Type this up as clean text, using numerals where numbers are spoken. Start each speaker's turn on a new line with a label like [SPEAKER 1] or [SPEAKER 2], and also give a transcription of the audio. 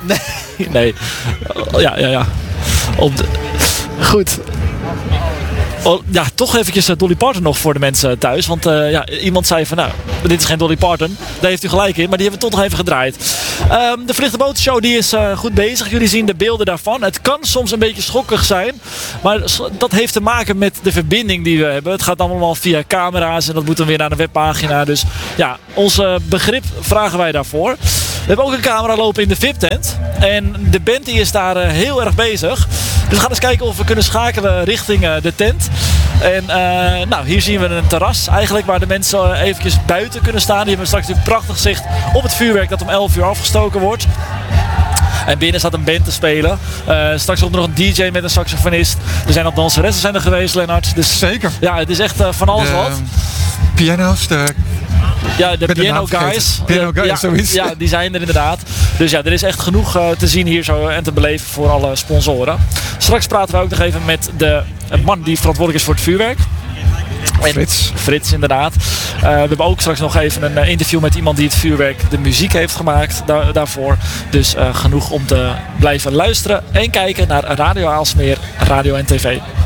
[SPEAKER 1] Nee. Ja. Goed. Ja, toch eventjes Dolly Parton nog voor de mensen thuis. Want iemand zei van, nou, dit is geen Dolly Parton. Daar heeft u gelijk in, maar die hebben we toch nog even gedraaid. De Verlichte Botenshow die is goed bezig. Jullie zien de beelden daarvan. Het kan soms een beetje schokkig zijn. Maar dat heeft te maken met de verbinding die we hebben. Het gaat allemaal via camera's en dat moet dan weer naar de webpagina. Dus ja, ons begrip vragen wij daarvoor. We hebben ook een camera lopen in de VIP-tent. En de band die is daar heel erg bezig. Dus we gaan eens kijken of we kunnen schakelen richting de tent. En hier zien we een terras eigenlijk waar de mensen eventjes buiten kunnen staan. Die hebben straks natuurlijk prachtig zicht op het vuurwerk dat om 11 uur afgestoken wordt. En binnen staat een band te spelen. Straks komt er nog een DJ met een saxofonist. Er zijn al danseressen zijn er geweest, Lennart. Dus,
[SPEAKER 2] zeker.
[SPEAKER 1] Ja, het is echt van alles wat.
[SPEAKER 2] Piano's,
[SPEAKER 1] Ja, de Piano Guys.
[SPEAKER 2] Piano Guys, zoiets.
[SPEAKER 1] Ja, die zijn er inderdaad. Dus ja, er is echt genoeg te zien hier zo en te beleven voor alle sponsoren. Straks praten we ook nog even met de man die verantwoordelijk is voor het vuurwerk. Frits, inderdaad. We hebben ook straks nog even een interview met iemand die het vuurwerk, de muziek heeft gemaakt daarvoor. Dus genoeg om te blijven luisteren en kijken naar Radio Aalsmeer, Radio en TV.